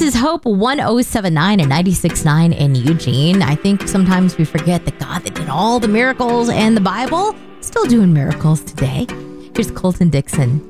is Hope 1079 and 96.9 in Eugene. I think sometimes we forget that God that did all the miracles and the Bible still doing miracles today. Here's Colton Dixon.